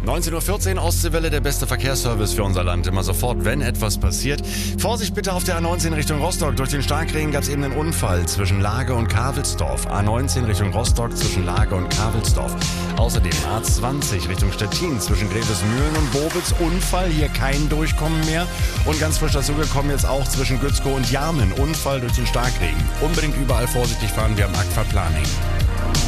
19:14 Uhr, Ostseewelle, der beste Verkehrsservice für unser Land. Immer sofort, wenn etwas passiert. Vorsicht bitte auf der A19 Richtung Rostock. Durch den Starkregen gab es eben einen Unfall zwischen Lage und Kavelsdorf. A19 Richtung Rostock zwischen Lage und Kavelsdorf. Außerdem A20 Richtung Stettin zwischen Grevesmühlen und Bobitz. Unfall, hier kein Durchkommen mehr. Und ganz frisch dazugekommen jetzt auch zwischen Gützkow und Jarmen. Unfall durch den Starkregen. Unbedingt überall vorsichtig fahren, wir haben Aquaplaning.